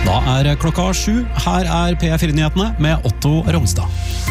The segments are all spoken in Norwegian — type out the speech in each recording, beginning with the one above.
Da klokka 7. Her P4-nyhetene med Otto Rongstad.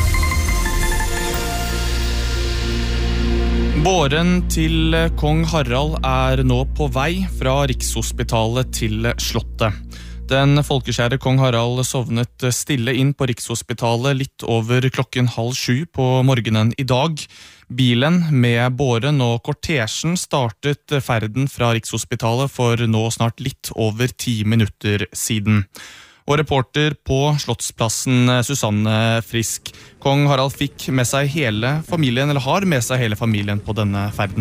Båren til kong Harald nå på vei fra Rikshospitalet til Slottet. Den folkeskjære kong Harald sovnet stille inn på Rikshospitalet litt over 6:30 på morgenen i dag. Bilen med båren og kortesjen startet ferden fra Rikshospitalet for nå snart litt over 10 minutter siden. Og reporter på Slottsplassen, Susanne Frisk. Kong Harald fikk med seg hele familien, eller har med seg hele familien på denne ferden.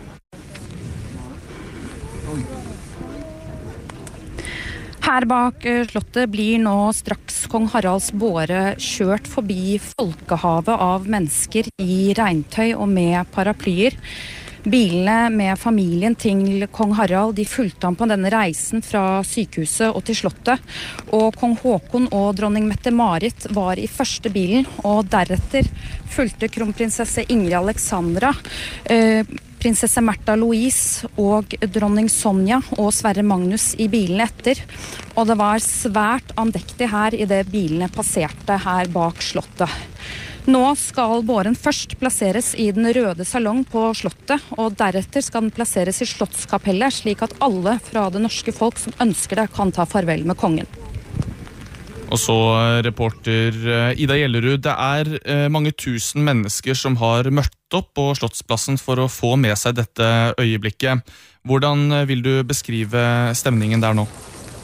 Her bak slottet blir nå straks kong Haralds båre kjørt forbi folkehavet av mennesker i regntøy og med paraplyer. Bilene med familien til kong Harald de fulgte ham på denne reisen fra sykehuset og til slottet. Og kong Håkon og dronning Mette-Marit var i første bilen, og deretter fulgte kronprinsesse Ingrid Alexandra, prinsesse Märtha Louise og dronning Sonja og Sverre Magnus i bilen etter. Og det var svært andektig her i det bilene passerte her bak slottet. Nå skal båren først plasseres i den røde salong på slottet, og deretter skal den plasseres i slottskapellet, slik at alle fra det norske folk som ønsker det kan ta farvel med kongen. Og så reporter Ida Gjellerud, det mange tusen mennesker som har møtt opp på Slottsplassen for å få med seg dette øyeblikket. Hvordan vil du beskrive stemningen der nå?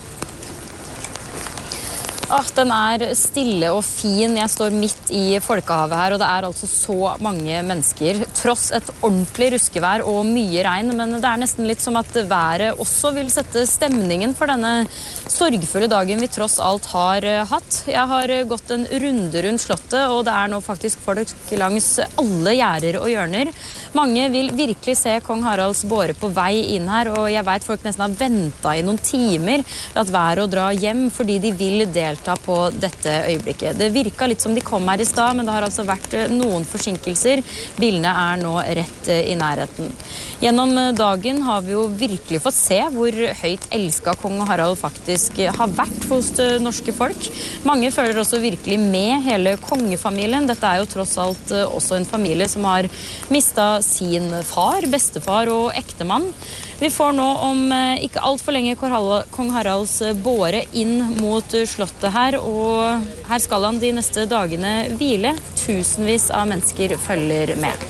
Den stille og fin. Jeg står midt i folkehavet her, og det altså så mange mennesker. Tross et ordentlig ruskevær og mye regn, men det nesten litt som at været også vil sette stemningen for denne sorgfulle dagen vi tross alt har hatt. Jeg har gått en runde rundt slottet, og det nå faktisk folk langs alle gjerder og hjørner. Mange vil virkelig se kong Haralds båre på vei inn her, og jeg vet folk nesten har ventet i noen timer at være å dra hjem, fordi de vil delta på dette øyeblikket. Det virket litt som de kom her i stad, men det har altså vært noen forsinkelser. Bilene nå rett i nærheten. Gjennom dagen har vi jo virkelig fått se hvor høyt elsket kong Harald faktisk har vært hos det norske folk. Mange føler også virkelig med hele kongefamilien. Dette jo tross alt også en familie som har mistet sin far, bestefar og ektemann. Vi får nå om ikke alt for lenge kong Haralds båre inn mot slottet her, og her skal han de neste dagene hvile. Tusenvis av mennesker følger med.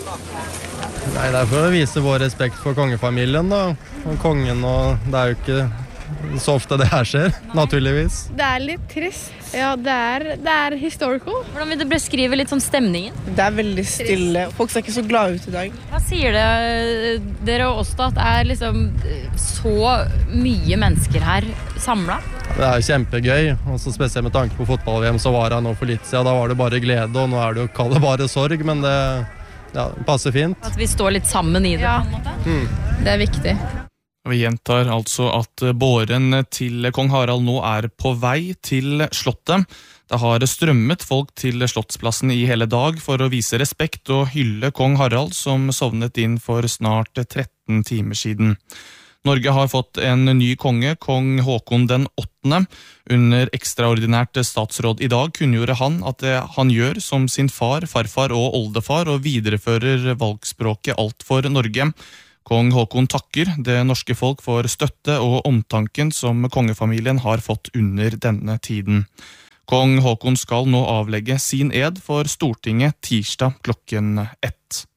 Det for å vise vår respekt for kongefamilien da, og kongen, og det jo ikke så ofte det her skjer, naturligvis. Det litt trist. Ja, det historical. Hvordan vil du beskrive litt sånn stemningen? Det veldig stille. Folk ser ikke så glade ut i dag. Hva sier dere og oss da, at det liksom så mye mennesker her samlet? Det kjempegøy, og så spesielt med tanke på fotball-VM så var jeg nå for litt siden. Da var det bare glede, og nå det jo kall det bare sorg, men det passer fint. At vi står litt sammen i det på en måte? Det viktig. Vi gjentar altså at båren til kong Harald nå på vei til slottet. Det har strømmet folk til Slottsplassen i hele dag for å vise respekt og hylle kong Harald, som sovnet inn for snart 13 timer siden. Norge har fått en ny konge, kong Håkon den 8. Under ekstraordinært statsråd i dag kunngjorde han at han gjør som sin far, farfar og oldefar og viderefører valgspråket Alt for Norge. Kong Håkon takker det norske folk for støtte og omtanken som kongefamilien har fått under denne tiden. Kong Håkon skal nå avlegge sin ed for Stortinget tirsdag 1:00.